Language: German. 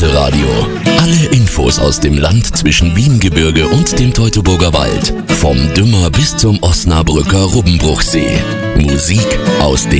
Elbe-Radio. Alle Infos aus dem Land zwischen Wiengebirge und dem Teutoburger Wald. Vom Dümmer bis zum Osnabrücker Rubbenbruchsee. Musik aus dem